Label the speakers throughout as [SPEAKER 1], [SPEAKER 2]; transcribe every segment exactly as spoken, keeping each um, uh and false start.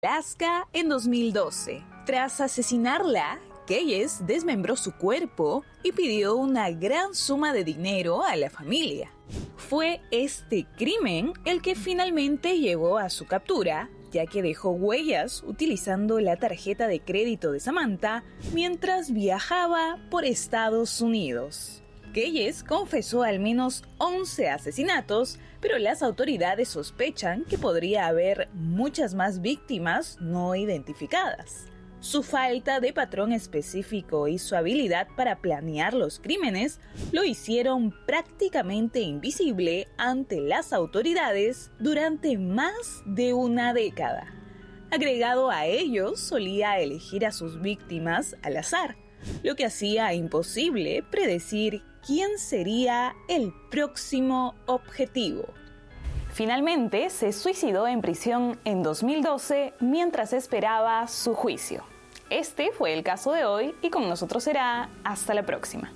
[SPEAKER 1] Alaska en dos mil doce. Tras asesinarla, Keyes desmembró su cuerpo y pidió una gran suma de dinero a la familia. Fue este crimen el que finalmente llevó a su captura, ya que dejó huellas utilizando la tarjeta de crédito de Samantha mientras viajaba por Estados Unidos. Keyes confesó al menos once asesinatos, pero las autoridades sospechan que podría haber muchas más víctimas no identificadas. Su falta de patrón específico y su habilidad para planear los crímenes lo hicieron prácticamente invisible ante las autoridades durante más de una década. Agregado a ello, solía elegir a sus víctimas al azar, lo que hacía imposible predecir quién sería el próximo objetivo. Finalmente, se suicidó en prisión en dos mil doce mientras esperaba su juicio. Este fue el caso de hoy y con nosotros será hasta la próxima.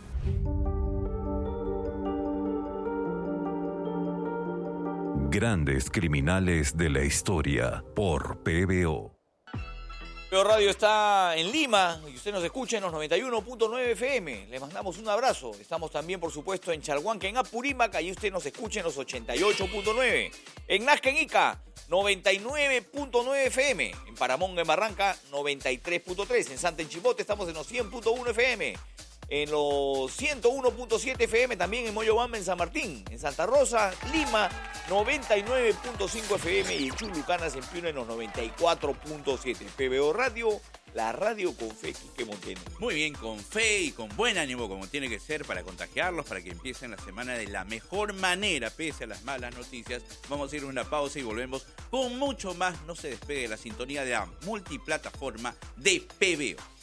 [SPEAKER 2] Grandes criminales de la historia por P B O.
[SPEAKER 3] P B O Radio está en Lima y usted nos escucha en los noventa y uno punto nueve F M. Le mandamos un abrazo. Estamos también, por supuesto, en Chalhuanca, en Apurímac. Allí usted nos escucha en los ochenta y ocho punto nueve. En Nazca, en Ica, noventa y nueve punto nueve F M. En Paramonga, en Barranca, noventa y tres punto tres. En Santa en Chimbote estamos en los cien punto uno F M. En los ciento uno punto siete F M, también en Moyobamba, en San Martín. En Santa Rosa, Lima, noventa y nueve punto cinco F M. Y en Chulucanas, en Piura, en los noventa y cuatro punto siete. P B O Radio, la radio con fe, Quique Montiel.
[SPEAKER 4] Muy bien, con fe y con buen ánimo, como tiene que ser, para contagiarlos, para que empiecen la semana de la mejor manera, pese a las malas noticias. Vamos a ir a una pausa y volvemos con mucho más. No se despegue de la sintonía de la multiplataforma de P B O.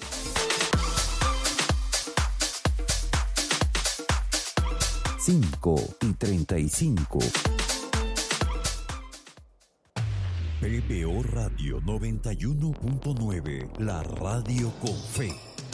[SPEAKER 2] cinco y treinta y cinco. P B O Radio noventa y uno punto nueve, la radio con fe.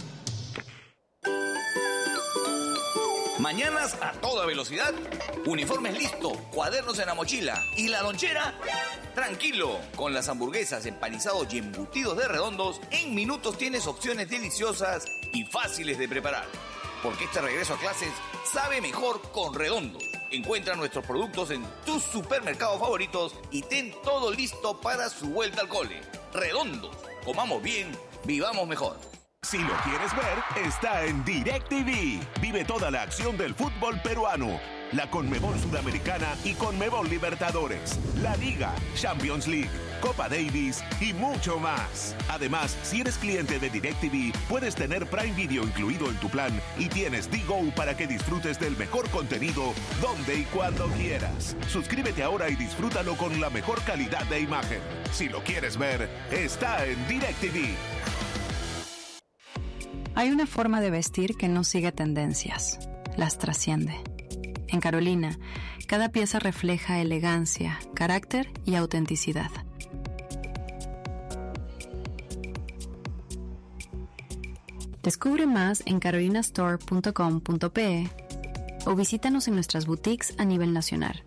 [SPEAKER 3] Mañanas a toda velocidad, uniformes listos, cuadernos en la mochila y la lonchera. Tranquilo, con las hamburguesas, empanizados y embutidos de Redondos, en minutos tienes opciones deliciosas y fáciles de preparar. Porque este regreso a clases sabe mejor con Redondos. Encuentra nuestros productos en tus supermercados favoritos y ten todo listo para su vuelta al cole. Redondos, comamos bien, vivamos mejor.
[SPEAKER 5] Si lo quieres ver, está en DirecTV. Vive toda la acción del fútbol peruano, la Conmebol Sudamericana y Conmebol Libertadores, la Liga, Champions League, Copa Davis y mucho más. Además, si eres cliente de DirecTV, puedes tener Prime Video incluido en tu plan y tienes D-Go para que disfrutes del mejor contenido donde y cuando quieras. Suscríbete ahora y disfrútalo con la mejor calidad de imagen. Si lo quieres ver, está en DirecTV.
[SPEAKER 6] Hay una forma de vestir que no sigue tendencias, las trasciende. En Carolina, cada pieza refleja elegancia, carácter y autenticidad. Descubre más en carolina store punto com punto pe o visítanos en nuestras boutiques a nivel nacional.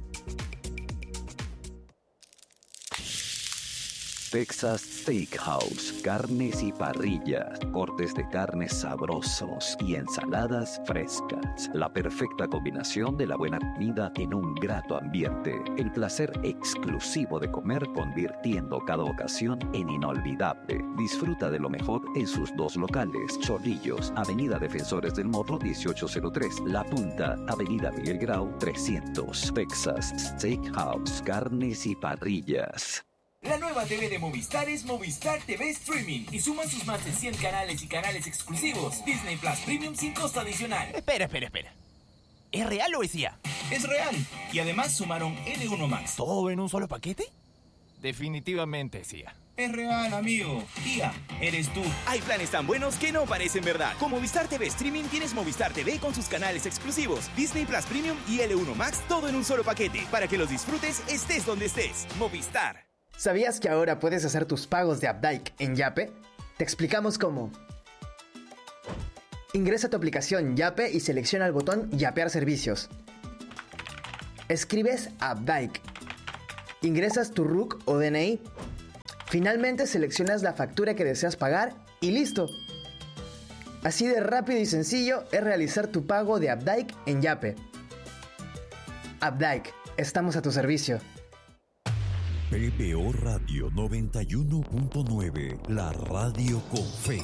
[SPEAKER 7] Texas Steakhouse, carnes y parrillas, cortes de carnes sabrosos y ensaladas frescas. La perfecta combinación de la buena comida en un grato ambiente. El placer exclusivo de comer, convirtiendo cada ocasión en inolvidable. Disfruta de lo mejor en sus dos locales. Chorrillos, Avenida Defensores del Morro dieciocho cero tres. La Punta, Avenida Miguel Grau trescientos. Texas Steakhouse, carnes y parrillas.
[SPEAKER 8] La nueva T V de Movistar es Movistar T V Streaming y suman sus más de cien canales y canales exclusivos. Disney Plus Premium sin costo adicional.
[SPEAKER 9] Espera, espera, espera. ¿Es real o es I A?
[SPEAKER 8] Es real. Y además sumaron L uno Max.
[SPEAKER 9] ¿Todo en un solo paquete? Definitivamente es I A.
[SPEAKER 8] Es real, amigo. I A, eres tú.
[SPEAKER 10] Hay planes tan buenos que no parecen verdad. Con Movistar T V Streaming tienes Movistar T V con sus canales exclusivos, Disney Plus Premium y L uno Max, todo en un solo paquete. Para que los disfrutes, estés donde estés. Movistar.
[SPEAKER 11] ¿Sabías que ahora puedes hacer tus pagos de Updike en Yape? Te explicamos cómo. Ingresa a tu aplicación Yape y selecciona el botón Yapear servicios. Escribes Updike. Ingresas tu R U C o D N I. Finalmente seleccionas la factura que deseas pagar y listo. Así de rápido y sencillo es realizar tu pago de Updike en Yape. Updike, estamos a tu servicio.
[SPEAKER 2] P B O Radio noventa y uno punto nueve, la radio con fe.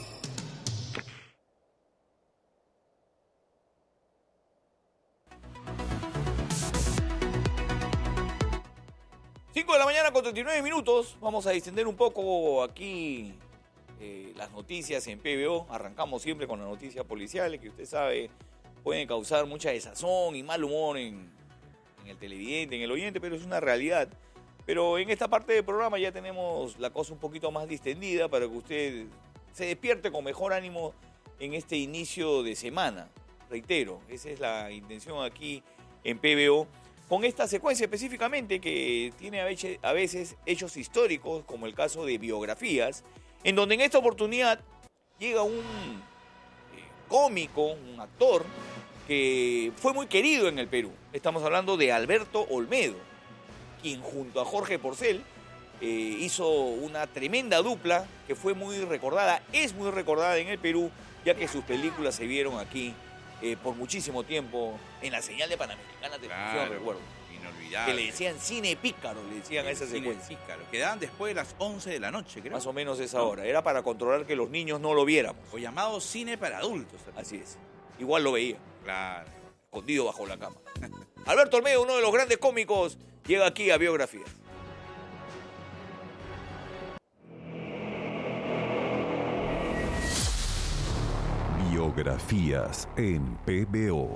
[SPEAKER 3] cinco de la mañana con treinta y nueve minutos. Vamos a distender un poco aquí eh, las noticias en P B O. Arrancamos siempre con las noticias policiales, que usted sabe pueden causar mucha desazón y mal humor en, en el televidente, en el oyente, pero es una realidad. Pero en esta parte del programa ya tenemos la cosa un poquito más distendida para que usted se despierte con mejor ánimo en este inicio de semana. Reitero, esa es la intención aquí en P B O. Con esta secuencia específicamente que tiene a veces hechos históricos, como el caso de biografías, en donde en esta oportunidad llega un eh, cómico, un actor, que fue muy querido en el Perú. Estamos hablando de Alberto Olmedo, quien junto a Jorge Porcel eh, hizo una tremenda dupla que fue muy recordada, es muy recordada en el Perú, ya que sus películas se vieron aquí Eh, por muchísimo tiempo en la señal de Panamericana Televisión,
[SPEAKER 4] Claro,
[SPEAKER 3] recuerdo.
[SPEAKER 4] Inolvidable.
[SPEAKER 3] Que le decían cine pícaro, le decían a esa
[SPEAKER 4] Cine
[SPEAKER 3] secuencia.
[SPEAKER 4] pícaro. Quedaban después de las once de la noche, creo.
[SPEAKER 3] Más o menos esa hora. Era para controlar que los niños no lo viéramos.
[SPEAKER 4] O llamado cine para adultos.
[SPEAKER 3] Así es. Igual lo veía.
[SPEAKER 4] Claro.
[SPEAKER 3] Escondido bajo la cama. Alberto Olmedo, uno de los grandes cómicos, llega aquí a Biografías.
[SPEAKER 12] Biografías en P B O.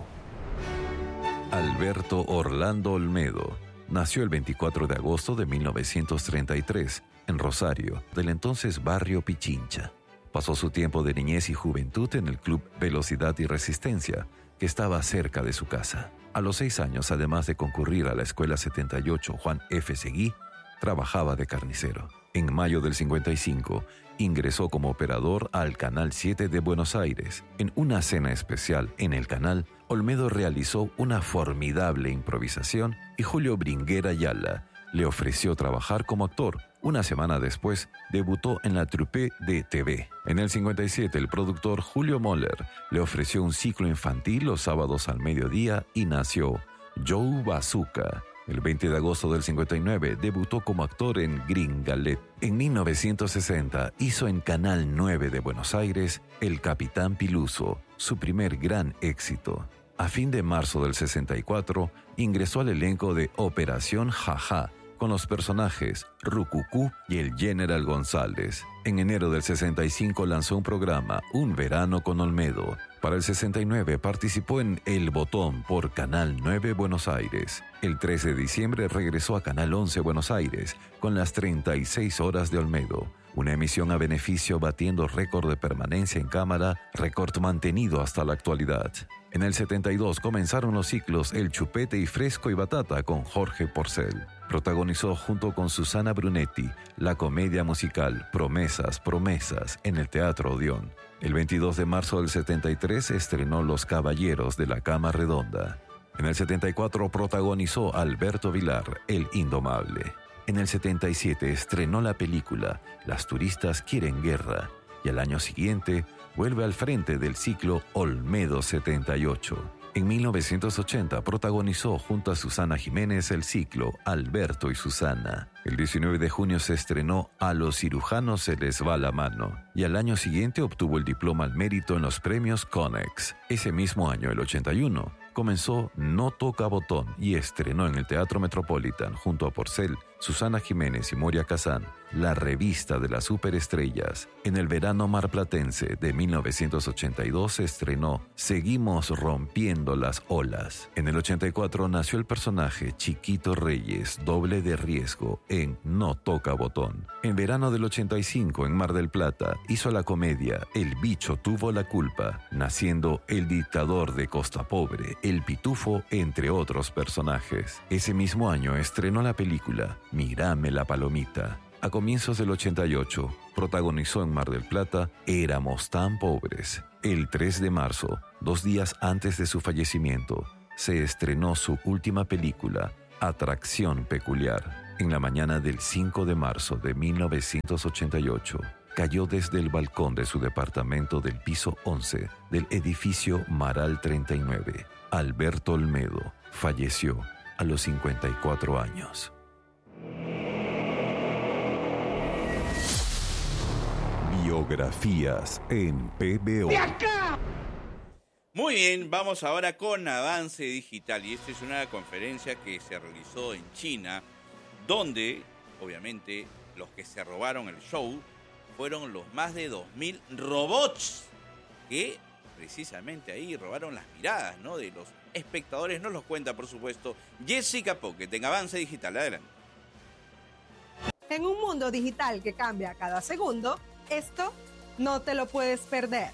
[SPEAKER 12] Alberto Orlando Olmedo nació el veinticuatro de agosto de mil novecientos treinta y tres en Rosario, del entonces barrio Pichincha. Pasó su tiempo de niñez y juventud en el club Velocidad y Resistencia, que estaba cerca de su casa. A los seis años, además de concurrir a la Escuela setenta y ocho Juan F. Seguí, trabajaba de carnicero. En mayo del cincuenta y cinco, ingresó como operador al Canal siete de Buenos Aires. En una cena especial en el canal, Olmedo realizó una formidable improvisación y Julio Bringuer Ayala le ofreció trabajar como actor. Una semana después, debutó en la troupe de T V. En el cincuenta y siete, el productor Julio Moller le ofreció un ciclo infantil los sábados al mediodía y nació Joe Bazooka. El veinte de agosto del cincuenta y nueve debutó como actor en Gringalet. En mil novecientos sesenta hizo en Canal nueve de Buenos Aires El Capitán Piluso, su primer gran éxito. A fin de marzo del sesenta y cuatro ingresó al elenco de Operación Jaja con los personajes Rucucú y el General González. En enero del sesenta y cinco lanzó un programa, Un Verano con Olmedo. Para el sesenta y nueve participó en El Botón por Canal nueve Buenos Aires. El trece de diciembre regresó a Canal once Buenos Aires con las treinta y seis horas de Olmedo, una emisión a beneficio batiendo récord de permanencia en cámara, récord mantenido hasta la actualidad. En el setenta y dos comenzaron los ciclos El Chupete y Fresco y Batata con Jorge Porcel. Protagonizó junto con Susana Brunetti la comedia musical Promesas, Promesas en el Teatro Odeón. El veintidós de marzo del setenta y tres estrenó Los Caballeros de la Cama Redonda. En el setenta y cuatro protagonizó Alberto Vilar, El Indomable. En el setenta y siete estrenó la película Las turistas quieren guerra y al año siguiente vuelve al frente del ciclo Olmedo setenta y ocho. En mil novecientos ochenta protagonizó junto a Susana Jiménez el ciclo Alberto y Susana. El diecinueve de junio se estrenó A los cirujanos se les va la mano y al año siguiente obtuvo el diploma al mérito en los premios Conex. Ese mismo año, el ochenta y uno, comenzó No Toca Botón y estrenó en el Teatro Metropolitan junto a Porcel, Susana Jiménez y Moria Kazán, La Revista de las Superestrellas. En el verano marplatense de mil novecientos ochenta y dos se estrenó Seguimos rompiendo las olas. En el ochenta y cuatro nació el personaje Chiquito Reyes, doble de riesgo, en No Toca Botón. En verano del ochenta y cinco, en Mar del Plata, hizo la comedia El bicho tuvo la culpa, naciendo El dictador de Costa Pobre, El pitufo, entre otros personajes. Ese mismo año estrenó la película Mírame la palomita. A comienzos del ochenta y ocho, protagonizó en Mar del Plata Éramos tan pobres. El tres de marzo, dos días antes de su fallecimiento, se estrenó su última película, Atracción Peculiar. En la mañana del cinco de marzo de mil novecientos ochenta y ocho, cayó desde el balcón de su departamento del piso once del edificio Maral treinta y nueve. Alberto Olmedo falleció a los cincuenta y cuatro años. Biografías en P B O.
[SPEAKER 4] Muy bien, vamos ahora con Avance Digital. Y esta es una conferencia que se realizó en China, donde, obviamente, los que se robaron el show fueron los más de dos mil robots que precisamente ahí robaron las miradas, ¿no?, de los espectadores. Nos los cuenta, por supuesto, Jessica Pocket en Avance Digital. Adelante.
[SPEAKER 13] En un mundo digital que cambia cada segundo, esto no te lo puedes perder.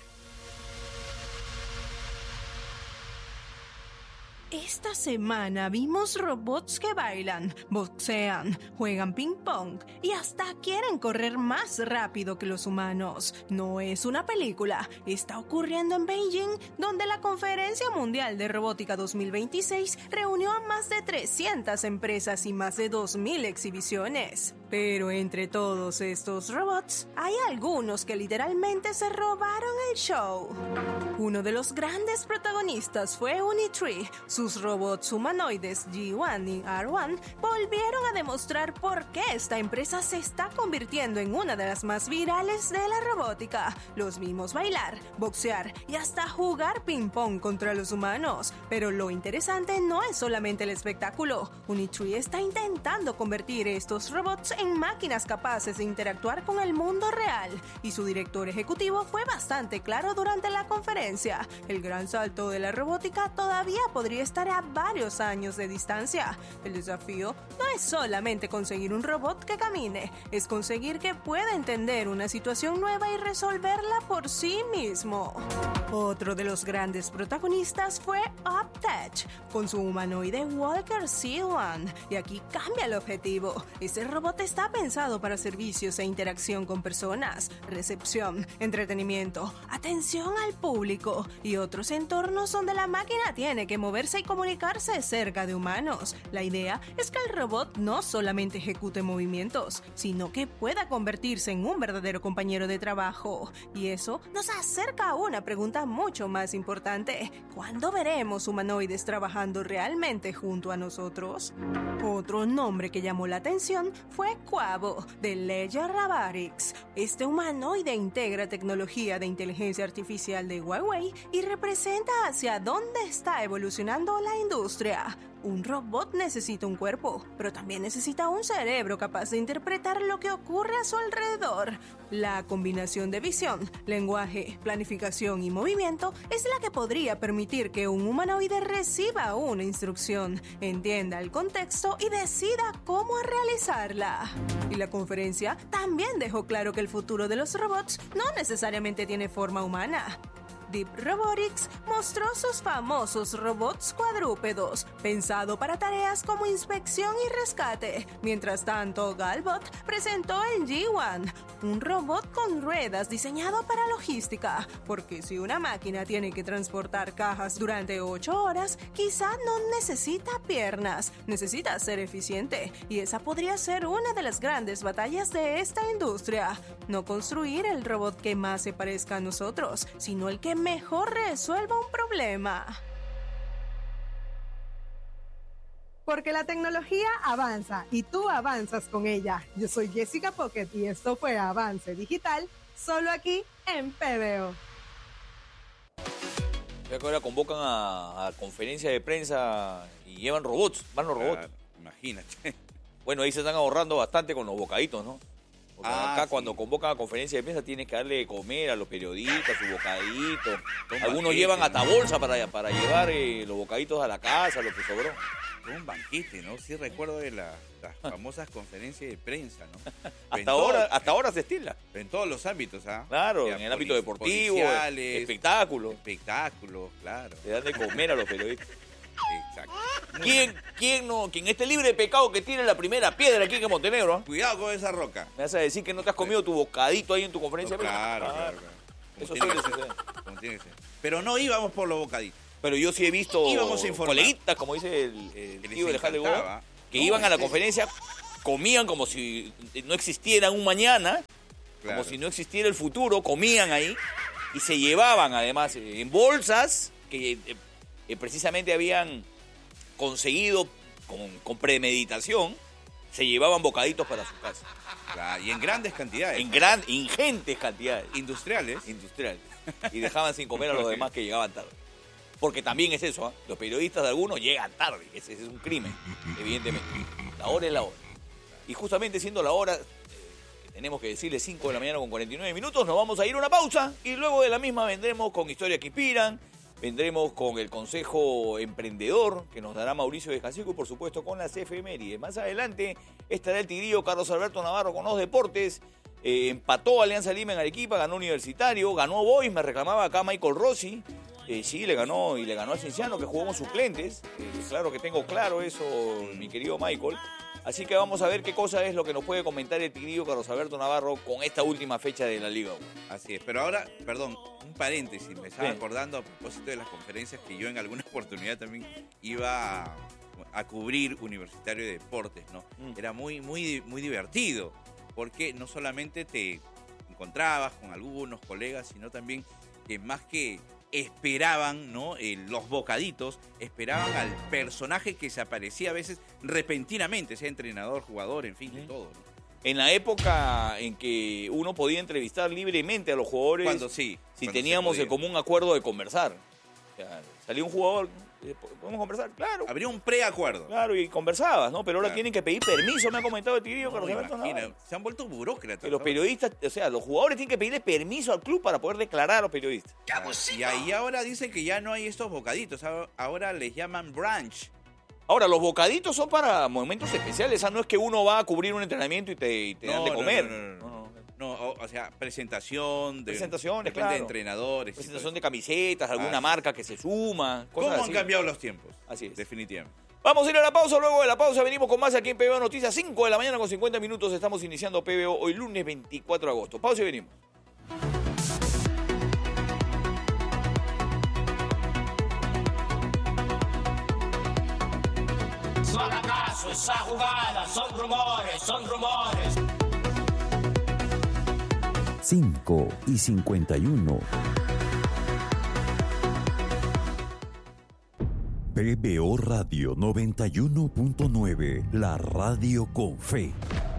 [SPEAKER 13] Esta semana vimos robots que bailan, boxean, juegan ping pong y hasta quieren correr más rápido que los humanos. No es una película, está ocurriendo en Beijing, donde la Conferencia Mundial de Robótica dos mil veintiséis reunió a más de trescientas empresas y más de dos mil exhibiciones. Pero entre todos estos robots, hay algunos que literalmente se robaron el show. Uno de los grandes protagonistas fue Unitree. Sus robots humanoides G uno y R uno volvieron a demostrar por qué esta empresa se está convirtiendo en una de las más virales de la robótica. Los vimos bailar, boxear y hasta jugar ping-pong contra los humanos. Pero lo interesante no es solamente el espectáculo. Unitree está intentando convertir estos robots en máquinas capaces de interactuar con el mundo real. Y su director ejecutivo fue bastante claro durante la conferencia. El gran salto de la robótica todavía podría estar a varios años de distancia. El desafío no es solamente conseguir un robot que camine, es conseguir que pueda entender una situación nueva y resolverla por sí mismo. Otro de los grandes protagonistas fue UpTech, con su humanoide Walker C uno. Y aquí cambia el objetivo. Este robot está pensado para servicios e interacción con personas, recepción, entretenimiento, atención al público y otros entornos donde la máquina tiene que moverse y comunicarse cerca de humanos. La idea es que el robot no solamente ejecute movimientos, sino que pueda convertirse en un verdadero compañero de trabajo. Y eso nos acerca a una pregunta mucho más importante. ¿Cuándo veremos humanoides trabajando realmente junto a nosotros? Otro nombre que llamó la atención fue Quabo, de Leia Robotics. Este humanoide integra tecnología de inteligencia artificial de Huawei y representa hacia dónde está evolucionando la industria. Un robot necesita un cuerpo, pero también necesita un cerebro capaz de interpretar lo que ocurre a su alrededor. La combinación de visión, lenguaje, planificación y movimiento es la que podría permitir que un humanoide reciba una instrucción, entienda el contexto y decida cómo realizarla. Y la conferencia también dejó claro que el futuro de los robots no necesariamente tiene forma humana. Deep Robotics mostró sus famosos robots cuadrúpedos, pensado para tareas como inspección y rescate. Mientras tanto, Galbot presentó el G uno, un robot con ruedas diseñado para logística, porque si una máquina tiene que transportar cajas durante ocho horas, quizá no necesita piernas, necesita ser eficiente, y esa podría ser una de las grandes batallas de esta industria. No construir el robot que más se parezca a nosotros, sino el que mejor resuelva un problema. Porque la tecnología avanza y tú avanzas con ella. Yo soy Jessica Pocket y esto fue Avance Digital, solo aquí en P B O.
[SPEAKER 3] Ya que ahora convocan a, a conferencia de prensa y llevan robots, van los robots.
[SPEAKER 4] Claro, imagínate.
[SPEAKER 3] Bueno, ahí se están ahorrando bastante con los bocaditos, ¿no? Porque
[SPEAKER 4] Ah,
[SPEAKER 3] acá
[SPEAKER 4] sí.
[SPEAKER 3] cuando convocan a conferencia de prensa tienes que darle de comer a los periodistas, su bocadito.
[SPEAKER 4] Un
[SPEAKER 3] Algunos
[SPEAKER 4] banquete,
[SPEAKER 3] llevan hasta
[SPEAKER 4] ¿no?
[SPEAKER 3] bolsa para, para llevar eh, los bocaditos a la casa, lo que sobró.
[SPEAKER 4] Fue un banquete, ¿no? Sí recuerdo de la- las famosas conferencias de prensa, ¿no?
[SPEAKER 3] Hasta
[SPEAKER 4] En
[SPEAKER 3] ahora,
[SPEAKER 4] todo-
[SPEAKER 3] hasta ahora se estila.
[SPEAKER 4] En todos los ámbitos, ¿ah?
[SPEAKER 3] Claro,
[SPEAKER 4] Ya,
[SPEAKER 3] en el ámbito
[SPEAKER 4] poli-
[SPEAKER 3] deportivo,
[SPEAKER 4] policiales,
[SPEAKER 3] espectáculos.
[SPEAKER 4] espectáculos, claro.
[SPEAKER 3] Le dan de comer a los periodistas.
[SPEAKER 4] Exacto.
[SPEAKER 3] ¿Quién, quién, no, quien esté libre de pecado que tire la primera piedra aquí en Montenegro? ¿Ah?
[SPEAKER 4] Cuidado con esa roca.
[SPEAKER 3] ¿Me vas a decir que no te has comido tu bocadito ahí en tu conferencia
[SPEAKER 4] No,
[SPEAKER 3] de prensa?
[SPEAKER 4] claro,
[SPEAKER 3] Ah,
[SPEAKER 4] claro, claro. Como
[SPEAKER 3] Eso
[SPEAKER 4] tiene
[SPEAKER 3] suele
[SPEAKER 4] que ser,
[SPEAKER 3] suceder.
[SPEAKER 4] como tiene que ser. Pero no íbamos por los bocaditos.
[SPEAKER 3] Pero yo sí he visto
[SPEAKER 4] Íbamos a informar.
[SPEAKER 3] coleguitas, como dice el, el
[SPEAKER 4] Que les
[SPEAKER 3] tío del Jale
[SPEAKER 4] encantaba.
[SPEAKER 3] Goa, que
[SPEAKER 4] No,
[SPEAKER 3] iban a la
[SPEAKER 4] es que-
[SPEAKER 3] conferencia comían como si no existiera un mañana,
[SPEAKER 4] Claro.
[SPEAKER 3] como si no existiera el futuro, comían ahí y se llevaban además en bolsas que eh, eh, precisamente habían conseguido con, con premeditación, se llevaban bocaditos para su casa.
[SPEAKER 4] Claro, y en grandes cantidades.
[SPEAKER 3] En gran, ingentes cantidades.
[SPEAKER 4] Industriales.
[SPEAKER 3] Industriales. Y dejaban sin comer a los demás que llegaban tarde. Porque también es eso, ¿eh? Los periodistas de algunos llegan tarde. Ese, ese es un crimen, evidentemente. La hora es la hora. Y justamente siendo la hora, eh, tenemos que decirle cinco de la mañana con cuarenta y nueve minutos, nos vamos a ir a una pausa y luego de la misma vendremos con Historias que Inspiran, vendremos con el Consejo Emprendedor que nos dará Mauricio de Jacico y por supuesto con las efemérides. Más adelante estará el tigrillo Carlos Alberto Navarro con los deportes. Eh, empató Alianza Lima en Arequipa, ganó Universitario, ganó Boys, me reclamaba acá Michael Rossi. Eh, sí, le ganó y le ganó a Cienciano que jugó con suplentes. Eh, claro que tengo claro eso, mi querido Michael. Así que vamos a ver qué cosa es lo que nos puede comentar el tigrillo Carlos Alberto Navarro con esta última fecha de la Liga uno.
[SPEAKER 4] Así es, pero ahora, perdón, un paréntesis, me estaba
[SPEAKER 3] Bien.
[SPEAKER 4] acordando a propósito de las conferencias que yo en alguna oportunidad también iba a, a cubrir Universitario de Deportes, ¿no? Mm. Era muy, muy, muy divertido, porque no solamente te encontrabas con algunos colegas, sino también que más que esperaban, ¿no? Eh, los bocaditos, esperaban al personaje que se aparecía a veces repentinamente, sea entrenador, jugador, en fin, de todo, ¿no?
[SPEAKER 3] En la época en que uno podía entrevistar libremente a los jugadores,
[SPEAKER 4] Cuando sí,
[SPEAKER 3] si
[SPEAKER 4] cuando
[SPEAKER 3] teníamos
[SPEAKER 4] se
[SPEAKER 3] el
[SPEAKER 4] podía.
[SPEAKER 3] común acuerdo de conversar. O sea, salía un jugador, eh, ¿podemos conversar? Claro.
[SPEAKER 4] Habría un preacuerdo.
[SPEAKER 3] Claro, y conversabas, ¿no? Pero ahora
[SPEAKER 4] Claro.
[SPEAKER 3] tienen que pedir permiso, me ha comentado el tigrillo Carlos
[SPEAKER 4] No,
[SPEAKER 3] Alberto
[SPEAKER 4] imagina,
[SPEAKER 3] Navarro.
[SPEAKER 4] se han vuelto burócratas.
[SPEAKER 3] Que los
[SPEAKER 4] ¿no?
[SPEAKER 3] periodistas, o sea, los jugadores tienen que pedirle permiso al club para poder declarar a los periodistas.
[SPEAKER 4] Y ahí ahora dicen que ya no hay estos bocaditos, ahora les llaman brunch.
[SPEAKER 3] Ahora, los bocaditos son para momentos especiales. O sea, no es que uno va a cubrir un entrenamiento y te, y te dan de
[SPEAKER 4] No, no,
[SPEAKER 3] comer.
[SPEAKER 4] no, no, no. No, o, o sea, presentación, de,
[SPEAKER 3] Presentaciones,
[SPEAKER 4] depende
[SPEAKER 3] claro.
[SPEAKER 4] de entrenadores.
[SPEAKER 3] Presentación de camisetas, alguna
[SPEAKER 4] Ah,
[SPEAKER 3] marca que se suma.
[SPEAKER 4] ¿Cómo
[SPEAKER 3] Cosas
[SPEAKER 4] han
[SPEAKER 3] así.
[SPEAKER 4] cambiado los tiempos?
[SPEAKER 3] Así es.
[SPEAKER 4] Definitivamente.
[SPEAKER 3] Vamos a ir a la pausa, luego de la pausa venimos con más aquí en P B O Noticias, cinco de la mañana con cincuenta minutos, estamos iniciando P B O hoy lunes veinticuatro de agosto. Pausa y venimos.
[SPEAKER 14] No haga caso, esa jugada, son rumores, son rumores.
[SPEAKER 2] cinco y cincuenta y uno. P B O Radio noventa y uno punto nueve, la radio con fe.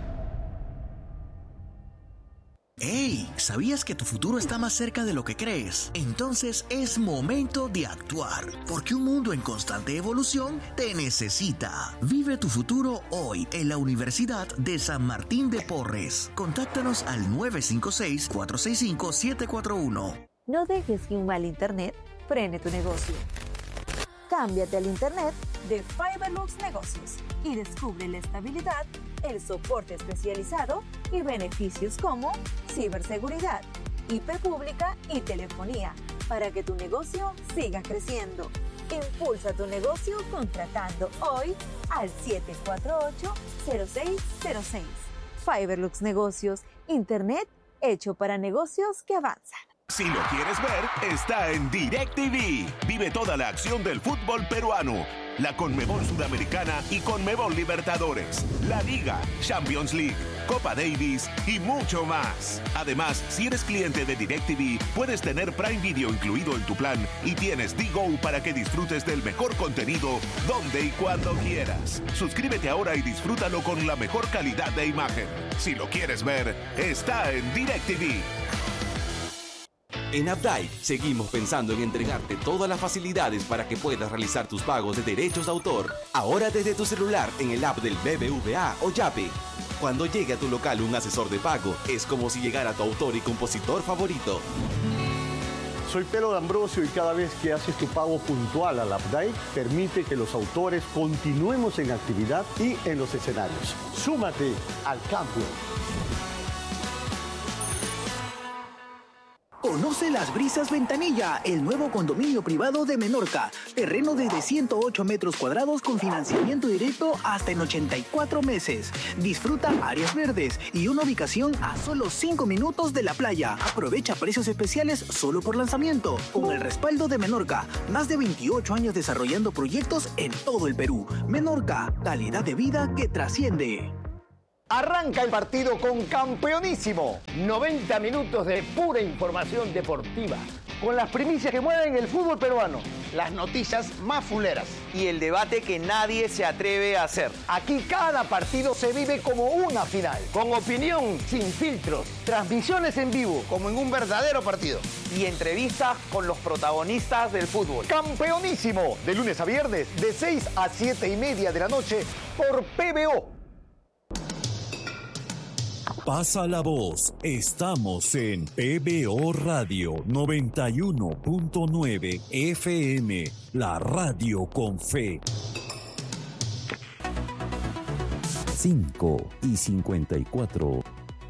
[SPEAKER 15] ¡Hey! ¿Sabías que tu futuro está más cerca de lo que crees? Entonces es momento de actuar, porque un mundo en constante evolución te necesita. Vive tu futuro hoy en la Universidad de San Martín de Porres. Contáctanos al nueve cinco seis, cuatro seis cinco, siete cuatro uno.
[SPEAKER 16] No dejes que un mal internet frene tu negocio. Cámbiate al internet de Fiberlux Negocios y descubre la estabilidad, el soporte especializado y beneficios como ciberseguridad, I P pública y telefonía para que tu negocio siga creciendo. Impulsa tu negocio contratando hoy al siete cuatro ocho, cero seis cero seis. Fiberlux Negocios, internet hecho para negocios que avanzan.
[SPEAKER 5] Si lo quieres ver, está en DirecTV. Vive toda la acción del fútbol peruano, la Conmebol Sudamericana y Conmebol Libertadores, la Liga, Champions League, Copa Davis y mucho más. Además, si eres cliente de DirecTV, puedes tener Prime Video incluido en tu plan y tienes D-Go para que disfrutes del mejor contenido donde y cuando quieras. Suscríbete ahora y disfrútalo con la mejor calidad de imagen. Si lo quieres ver, está en DirecTV.
[SPEAKER 17] En Updike seguimos pensando en entregarte todas las facilidades para que puedas realizar tus pagos de derechos de autor. Ahora desde tu celular en el app del B B V A o Yape. Cuando llegue a tu local un asesor de pago, es como si llegara tu autor y compositor favorito.
[SPEAKER 18] Soy Pedro D'Ambrosio y cada vez que haces tu pago puntual al Updike, permite que los autores continuemos en actividad y en los escenarios. Súmate al cambio.
[SPEAKER 15] Conoce Las Brisas Ventanilla, el nuevo condominio privado de Menorca. Terreno desde ciento ocho metros cuadrados con financiamiento directo hasta en ochenta y cuatro meses. Disfruta áreas verdes y una ubicación a solo cinco minutos de la playa. Aprovecha precios especiales solo por lanzamiento. Con el respaldo de Menorca, más de veintiocho años desarrollando proyectos en todo el Perú. Menorca, calidad de vida que trasciende.
[SPEAKER 19] Arranca el partido con Campeonísimo. noventa minutos de pura información deportiva, con las primicias que mueven el fútbol peruano, las noticias más fuleras
[SPEAKER 20] y el debate que nadie se atreve a hacer.
[SPEAKER 19] Aquí cada partido se vive como una final, con opinión sin filtros, transmisiones en vivo, como en un verdadero partido,
[SPEAKER 20] y entrevistas con los protagonistas del fútbol.
[SPEAKER 19] Campeonísimo, de lunes a viernes, de seis a siete y media de la noche, por P B O.
[SPEAKER 2] Pasa la voz, estamos en P B O Radio noventa y uno punto nueve F M, la radio con fe.
[SPEAKER 12] cinco y cincuenta y cuatro.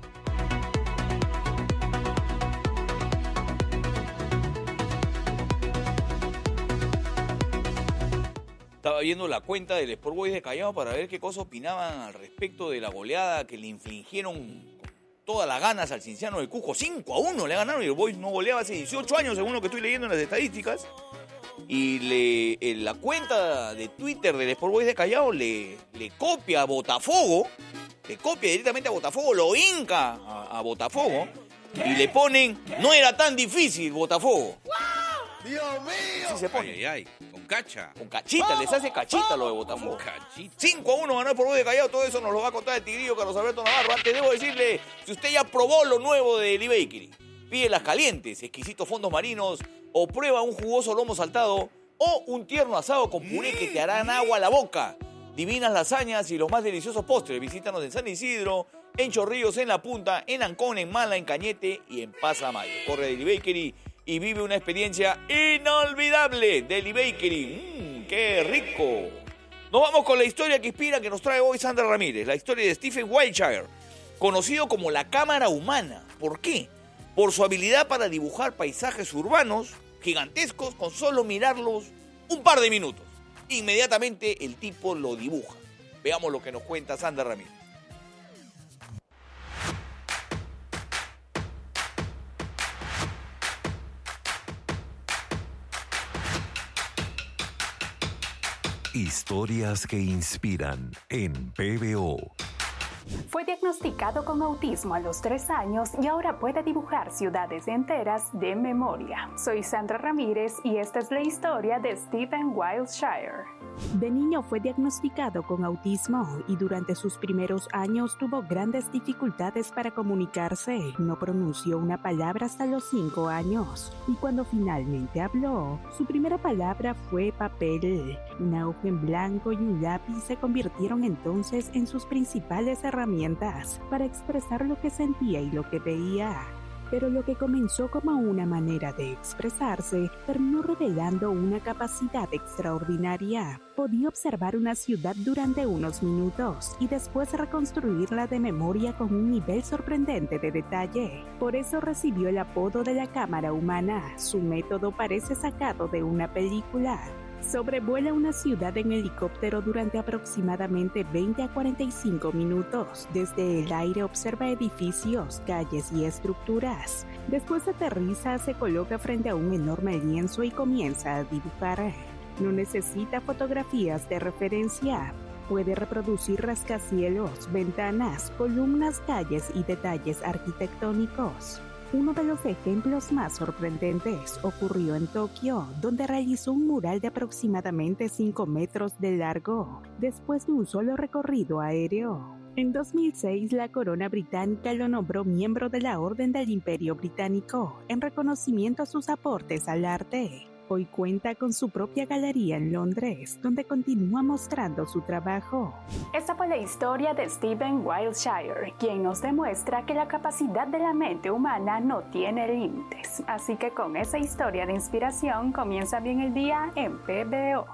[SPEAKER 3] Estaba viendo la cuenta del Sport Boys de Callao para ver qué cosas opinaban al respecto de la goleada que le infligieron con todas las ganas al Cienciano del Cusco. cinco a uno le ganaron y el Boys no goleaba hace dieciocho años, según lo que estoy leyendo en las estadísticas. Y le, en la cuenta de Twitter del Sport Boys de Callao le, le copia a Botafogo, le copia directamente a Botafogo, lo hinca a, a Botafogo y le ponen, no era tan difícil Botafogo.
[SPEAKER 19] ¡Dios mío!
[SPEAKER 3] Así se pone.
[SPEAKER 4] Ay, ay, ay. Con cacha.
[SPEAKER 3] Con cachita, les hace cachita lo de Botafogo. cinco a uno ganó el Sport Boys de Callao, todo eso nos lo va a contar el Tigrillo Carlos Alberto Navarro. Antes debo decirle, si usted ya probó lo nuevo de Lee Bakery, pide las calientes, exquisitos fondos marinos, o prueba un jugoso lomo saltado, o un tierno asado con puré que te harán agua a la boca. Divinas lasañas y los más deliciosos postres. Visítanos en San Isidro, en Chorrillos, en La Punta, en Ancón, en Mala, en Cañete y en Pasamayo. Corre de Lee Bakery y vive una experiencia inolvidable de Lee Bakery. ¡Mmm, qué rico! Nos vamos con la historia que inspira que nos trae hoy Sandra Ramírez. La historia de Stephen Wiltshire, conocido como la cámara humana. ¿Por qué? Por su habilidad para dibujar paisajes urbanos gigantescos con solo mirarlos un par de minutos. Inmediatamente el tipo lo dibuja. Veamos lo que nos cuenta Sandra Ramírez.
[SPEAKER 2] Historias que inspiran en P B O.
[SPEAKER 21] Fue diagnosticado con autismo a los tres años y ahora puede dibujar ciudades enteras de memoria. Soy Sandra Ramírez y esta es la historia de Stephen Wiltshire.
[SPEAKER 22] De niño fue diagnosticado con autismo y durante sus primeros años tuvo grandes dificultades para comunicarse. No pronunció una palabra hasta los cinco años y cuando finalmente habló, su primera palabra fue papel. Una hoja en blanco y un lápiz se convirtieron entonces en sus principales herramientas para expresar lo que sentía y lo que veía. Pero lo que comenzó como una manera de expresarse terminó revelando una capacidad extraordinaria. Podía observar una ciudad durante unos minutos y después reconstruirla de memoria con un nivel sorprendente de detalle. Por eso recibió el apodo de la cámara humana. Su método parece sacado de una película. Sobrevuela una ciudad en helicóptero durante aproximadamente veinte a cuarenta y cinco minutos. Desde el aire observa edificios, calles y estructuras. Después aterriza, se coloca frente a un enorme lienzo y comienza a dibujar. No necesita fotografías de referencia. Puede reproducir rascacielos, ventanas, columnas, calles y detalles arquitectónicos. Uno de los ejemplos más sorprendentes ocurrió en Tokio, donde realizó un mural de aproximadamente cinco metros de largo, después de un solo recorrido aéreo. En dos mil seis, la corona británica lo nombró miembro de la Orden del Imperio Británico, en reconocimiento a sus aportes al arte. Hoy cuenta con su propia galería en Londres, donde continúa mostrando su trabajo.
[SPEAKER 21] Esta fue la historia de Stephen Wiltshire, quien nos demuestra que la capacidad de la mente humana no tiene límites. Así que con esa historia de inspiración comienza bien el día en P B O.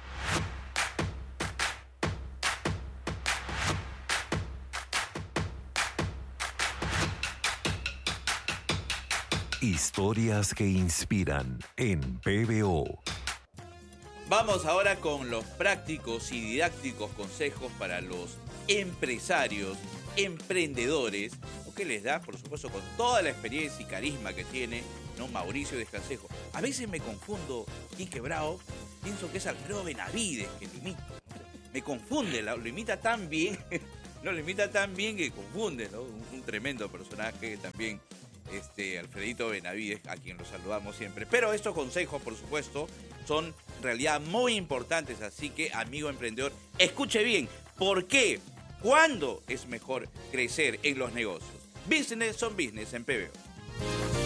[SPEAKER 2] Historias que inspiran en P B O.
[SPEAKER 4] Vamos ahora con los prácticos y didácticos consejos para los empresarios, emprendedores, o que les da, por supuesto, con toda la experiencia y carisma que tiene, ¿no? Mauricio Descansejo. A veces me confundo, Quique Bravo, pienso que es Alfredo Benavides que lo imita. Me confunde, lo imita tan bien. No, lo imita tan bien que confunde, ¿no? Un, un tremendo personaje también, este, Alfredito Benavides, a quien lo saludamos siempre. Pero estos consejos, por supuesto, son en realidad muy importantes, así que, amigo emprendedor, escuche bien, ¿por qué? ¿Cuándo es mejor crecer en los negocios? Business son business en P B O.